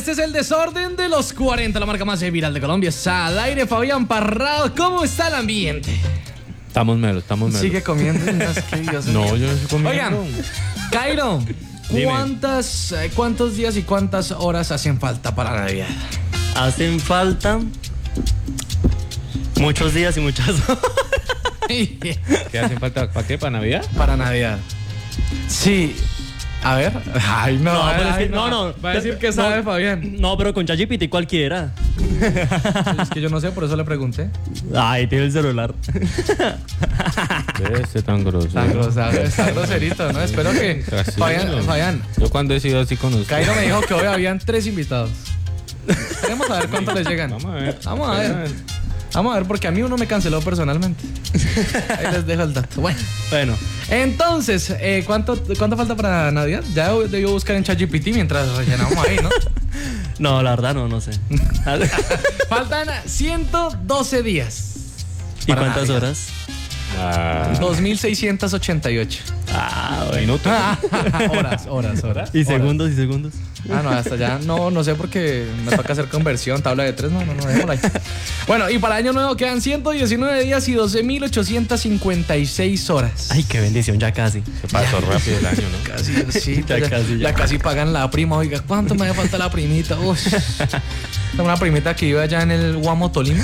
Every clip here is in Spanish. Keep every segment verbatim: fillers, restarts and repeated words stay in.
este es el desorden de los cuarenta, la marca más viral de Colombia. Está al aire, Fabián Parrado. ¿Cómo está el ambiente? Estamos melos, estamos melos. Sigue comiendo. No, es que Dios No, mío. yo no estoy comiendo. Oigan, Cairo, ¿cuántas, eh, ¿cuántos días y cuántas horas hacen falta para Navidad? Hacen falta muchos días y muchas horas. ¿Qué hacen falta? ¿Para qué? ¿Para Navidad? Para Navidad. Sí. A ver. Ay, no. No, ay, pero es que- ay, no, no. Va a decir que sabe, No. Fabián. No, pero con ChatGPT cualquiera. Es que yo no sé, por eso le pregunté. Ay, tiene el celular. Este tan grosero. Está grosero, está groserito, ¿no? Espero que. Así, Fabián, ¿no? Fabián, Yo cuando he sido así con usted. Cairo me dijo que hoy habían tres invitados. Queremos a ver cuánto les llegan. Vamos a ver. Vamos a ver. Vamos a ver, porque a mí uno me canceló personalmente. Ahí les dejo el dato. Bueno, Bueno, entonces, eh, ¿cuánto, ¿cuánto falta para Navidad? Ya debió buscar en ChatGPT mientras rellenamos ahí, ¿no? no, la verdad no, no sé. Faltan ciento doce días. ¿Y para cuántas Navidad. horas? Ah, dos mil seiscientos ochenta y ocho. Ah, bueno. minutos. horas, horas, horas. ¿Y Horas. segundos y segundos? Ah, no, hasta ya no, no sé porque me toca hacer conversión, tabla de tres, no, no, no, dejémosla ahí. Bueno, y para año nuevo quedan ciento diecinueve días y doce mil ochocientos cincuenta y seis horas. Ay, qué bendición, ya casi. Se pasó rápido el año, ¿no? Casi, sí, Ya ya, casi, ya ya. casi pagan la prima. Oiga, ¿cuánto me hace falta la primita? Uy. Tengo una primita que iba allá en el Guamo, Tolima.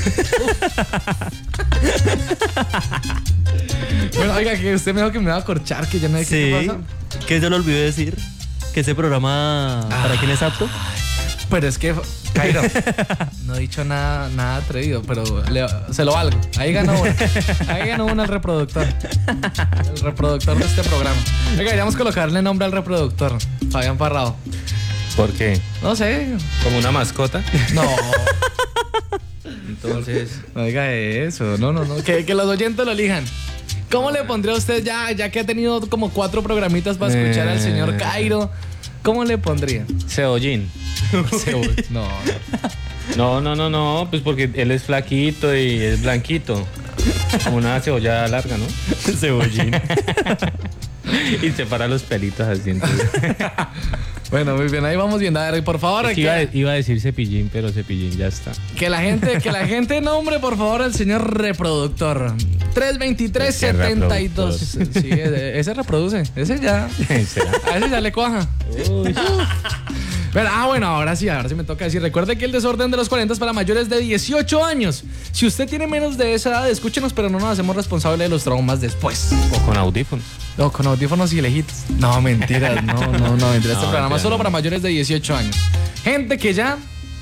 Bueno, oiga, que usted me dijo que me iba a corchar, que ya no sé Sí. qué pasa. ¿Qué se le olvidó decir? Que ese programa, ¿para quién es apto? Pero es que, Cairo, no he dicho nada, nada atrevido, pero le- se lo valgo. Ahí ganó uno. Ahí ganó uno el reproductor. El reproductor de este programa. Oiga, deberíamos colocarle nombre al reproductor. Fabián Parrado. ¿Por qué? No sé. ¿Como una mascota? No. Entonces. No diga eso. No, no, no. Que, que los oyentes lo elijan. ¿Cómo le pondría a usted ya, ya que ha tenido como cuatro programitas para escuchar al señor Cairo? ¿Cómo le pondría? Cebollín. No, no. No, no, no, no. Pues porque él es flaquito y es blanquito. Como una cebolla larga, ¿no? Cebollín. Y separa los pelitos así. Entonces. Bueno, muy bien, ahí vamos viendo. A ver, por favor, Es que que, iba, a- iba a decir cepillín, pero cepillín ya está. que la gente, que la gente nombre, por favor, al señor reproductor. tres veintitrés Ese setenta y dos. Sí, ese, ese reproduce. Ese ya. ¿Será? A ese ya le cuaja. Uy. Pero, ah, bueno, ahora sí, ahora sí me toca decir. Recuerde que el desorden de los cuarenta es para mayores de dieciocho años. Si usted tiene menos de esa edad, escúchenos, pero no nos hacemos responsables de los traumas después. O con audífonos. No, con audífonos y lejitos. No, mentiras, no, no, no, mentiras. Este No, programa es ya solo no. para mayores de dieciocho años. Gente que ya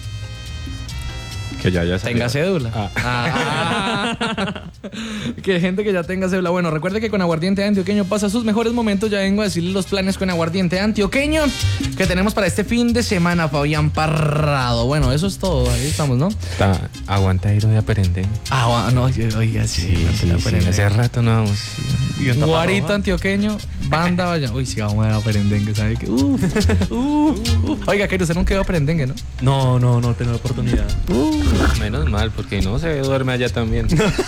Que ya, ya salió. tenga cédula. Ah. Ah. Que gente que ya tenga cédula. Bueno, recuerde que con Aguardiente Antioqueño pasa sus mejores momentos. Ya vengo a decirle los planes con Aguardiente Antioqueño que tenemos para este fin de semana, Fabián Parrado. Bueno, eso es todo. Ahí estamos, ¿no? Está, aguanta ir de aprender. Ah, no, oiga, sí. Sí, sí, la sí, perendengue. hace rato no vamos. Guarito antioqueño, banda vaya. Uy, sí, vamos a ver a perendengue, ¿sabe qué? Uf, uf, uf. Oiga, que usted nunca iba a perendengue, ¿no? No, no, no tengo la oportunidad. Menos mal, porque no se duerme allá también.